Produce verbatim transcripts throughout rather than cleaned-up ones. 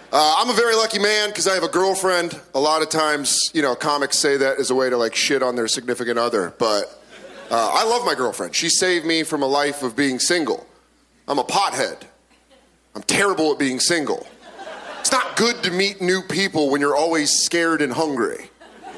Uh, I'm a very lucky man because I have a girlfriend. A lot of times, you know, comics say that as a way to, like, shit on their significant other. But uh, I love my girlfriend. She saved me from a life of being single. I'm a pothead. I'm terrible at being single. It's not good to meet new people when you're always scared and hungry.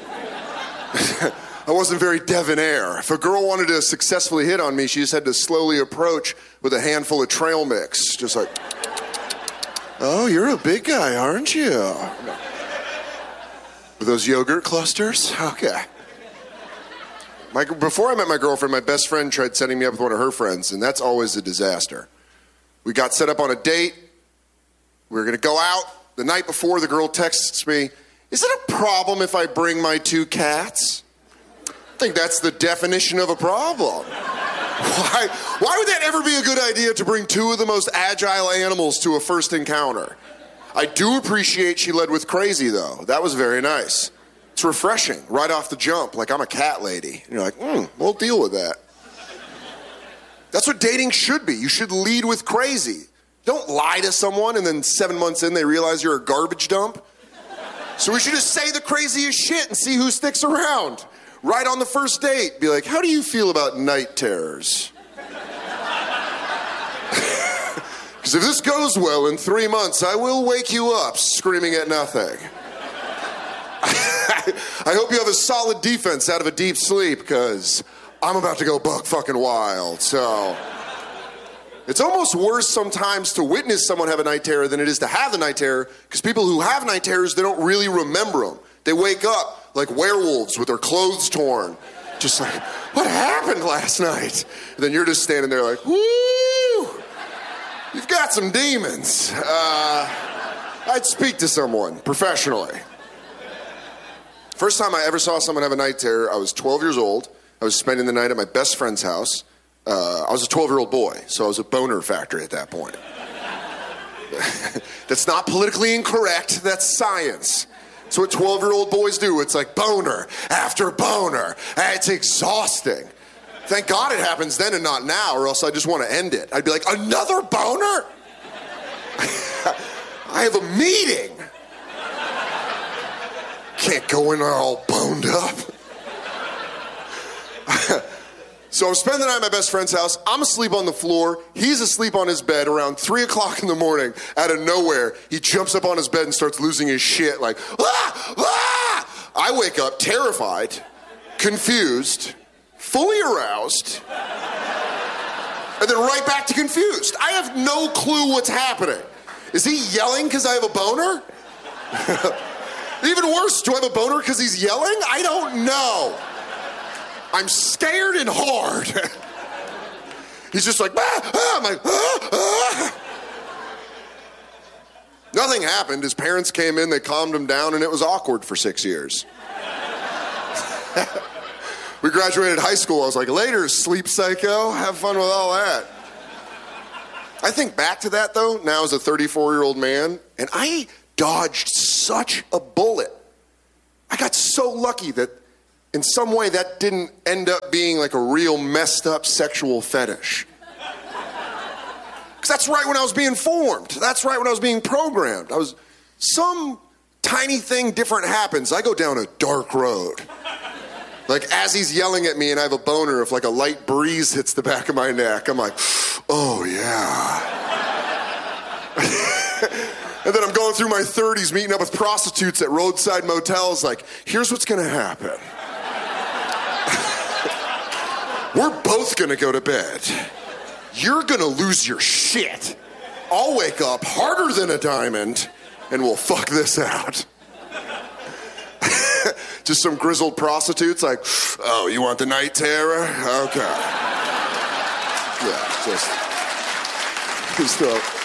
I wasn't very debonair. If a girl wanted to successfully hit on me, she just had to slowly approach with a handful of trail mix. Just like, oh, you're a big guy, aren't you? No. With those yogurt clusters? Okay. My, before I met my girlfriend, my best friend tried setting me up with one of her friends, and that's always a disaster. We got set up on a date. We were going to go out. The night before, the girl texts me, is it a problem if I bring my two cats? I think that's the definition of a problem. Why, why would that ever be a good idea to bring two of the most agile animals to a first encounter? I do appreciate she led with crazy, though. That was very nice. It's refreshing, right off the jump, like I'm a cat lady. And you're like, hmm, we'll deal with that. That's what dating should be. You should lead with crazy. Don't lie to someone and then seven months in they realize you're a garbage dump. So we should just say the craziest shit and see who sticks around. Right on the first date, be like, how do you feel about night terrors? Because if this goes well, in three months, I will wake you up screaming at nothing. I hope you have a solid defense out of a deep sleep, because I'm about to go buck fucking wild, so... It's almost worse sometimes to witness someone have a night terror than it is to have the night terror, because people who have night terrors, they don't really remember them. They wake up like werewolves with their clothes torn. Just like, what happened last night? And then you're just standing there like, woo! You've got some demons. Uh, I'd speak to someone professionally. First time I ever saw someone have a night terror, I was twelve years old. I was spending the night at my best friend's house. Uh, I was a twelve-year-old boy, so I was a boner factory at that point. That's not politically incorrect. That's science. It's what twelve-year-old boys do. It's like boner after boner. It's exhausting. Thank God it happens then and not now, or else I just want to end it. I'd be like, another boner? I have a meeting. Can't go in there all boned up. So I'm spending the night at my best friend's house. I'm asleep on the floor. He's asleep on his bed around three o'clock in the morning. Out of nowhere, he jumps up on his bed and starts losing his shit like, ah, ah! I wake up terrified, confused, fully aroused, and then right back to confused. I have no clue what's happening. Is he yelling because I have a boner? Even worse, do I have a boner because he's yelling? I don't know. I'm scared and hard. He's just like, ah, ah, I'm like, ah, ah. Nothing happened. His parents came in, they calmed him down, and it was awkward for six years. We graduated high school. I was like, later, sleep psycho. Have fun with all that. I think back to that, though, now as a thirty-four-year-old man, and I dodged such a bullet. I got so lucky that in some way, that didn't end up being like a real messed up sexual fetish. Because that's right when I was being formed. That's right when I was being programmed. I was, some tiny thing different happens. I go down a dark road. Like as he's yelling at me and I have a boner, if like a light breeze hits the back of my neck, I'm like, oh yeah. And then I'm going through my thirties, meeting up with prostitutes at roadside motels, like, here's what's gonna happen. We're both gonna go to bed. You're gonna lose your shit. I'll wake up harder than a diamond and we'll fuck this out. Just some grizzled prostitutes like, oh, you want the night terror? Okay. Yeah, just, just uh,